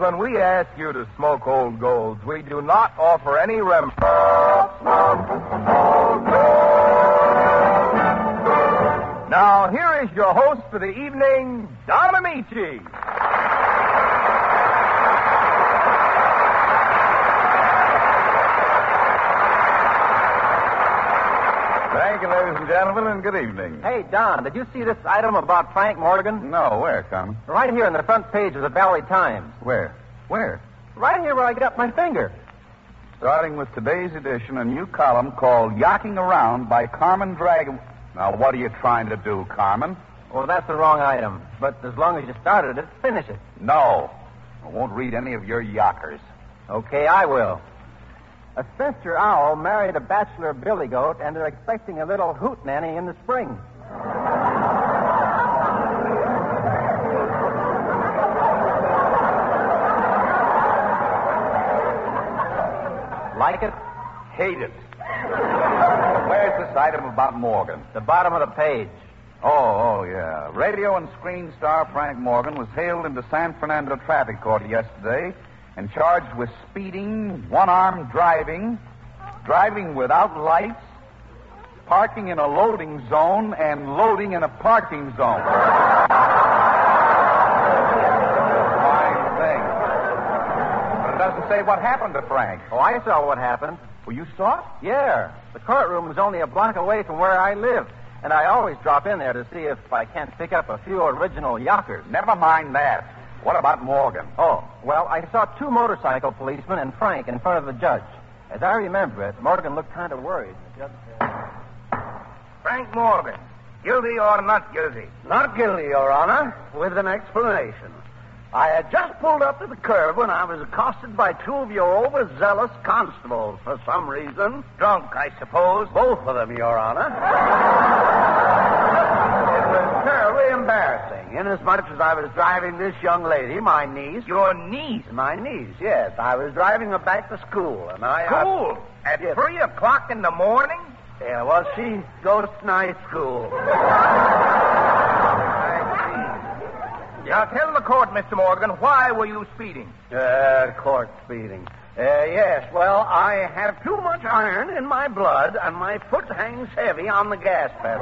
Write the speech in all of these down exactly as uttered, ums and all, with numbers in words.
when we ask you to smoke Old Golds, we do not offer any rem... Now, here is your host for the evening, Don Amici. Thank you, ladies and gentlemen, and good evening. Hey, Don, did you see this item about Frank Morgan? No, where, Carmen? Right here on the front page of the Valley Times. Where? Where? Right here where I get up my finger. Starting with today's edition, a new column called Yachting Around by Carmen Dragon. Now, what are you trying to do, Carmen? Well, that's the wrong item. But as long as you started it, finish it. No. I won't read any of your yockers. Okay, I will. A spinster owl married a bachelor billy goat, and they're expecting a little hoot nanny in the spring. Like it? Hate it. Where's this item about Morgan? The bottom of the page. Oh, oh, yeah. Radio and screen star Frank Morgan was hailed into San Fernando traffic court yesterday and charged with speeding, one-armed driving, driving without lights, parking in a loading zone, and loading in a parking zone. Fine thing. But it doesn't say what happened to Frank. Oh, I saw what happened. Well, you saw it? Yeah. The courtroom is only a block away from where I live. And I always drop in there to see if I can't pick up a few original yockers. Never mind that. What about Morgan? Oh, well, I saw two motorcycle policemen and Frank in front of the judge. As I remember it, Morgan looked kind of worried. The judge said, Frank Morgan, guilty or not guilty? Not guilty, Your Honor, with an explanation. I had just pulled up to the curb when I was accosted by two of your overzealous constables for some reason. Drunk, I suppose. Both of them, Your Honor. It was terribly embarrassing, inasmuch as I was driving this young lady, my niece. Your niece? My niece, yes. I was driving her back to school, and I... School? I... At yes. three o'clock in the morning? Yeah, well, she goes to night school. Now, tell the court, Mister Morgan, why were you speeding? Uh, court speeding. Uh, yes, well, I have too much iron in my blood, and my foot hangs heavy on the gas pedal.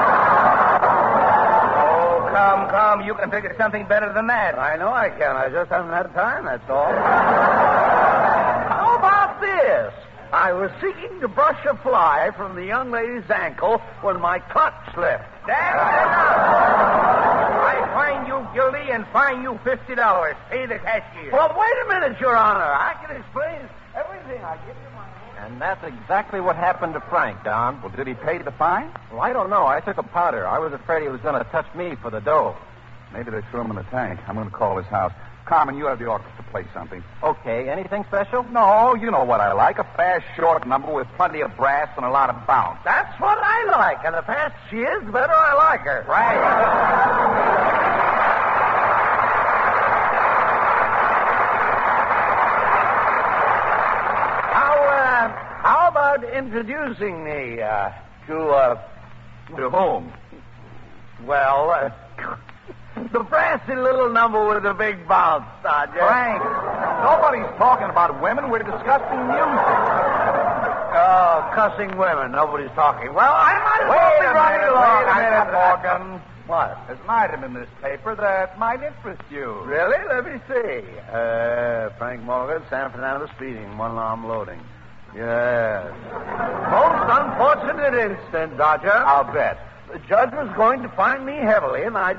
Oh, come, come. You can figure something better than that. I know I can. I just haven't had time, that's all. How about this? I was seeking to brush a fly from the young lady's ankle when my clutch slipped. That's enough. I find you guilty and fine you fifty dollars. Pay the cashier. Well, wait a minute, Your Honor. I can explain everything. I give you my... And that's exactly what happened to Frank, Don. Well, did he pay the fine? Well, I don't know. I took a powder. I was afraid he was going to touch me for the dough. Maybe they threw him in the tank. I'm going to call his house. Carmen, you have the orchestra play something. Okay. Anything special? No, you know what I like. A fast, short number with plenty of brass and a lot of bounce. That's what I like. And the faster she is, the better I like her. Right. How about introducing me uh, to, uh... To whom? Well, uh, the brassy little number with the big bounce, Dodger. Frank, nobody's talking about women. We're discussing music. Oh, cussing women. Nobody's talking. Well, I might as well Wait be a running minute, along. wait a minute, Morgan. What? There's an item in this paper that might interest you. Really? Let me see. Uh, Frank Morgan, San Fernando speeding, one-arm loading. Yes. Most unfortunate instant, Dodger. I'll bet. The judge was going to fine me heavily, and I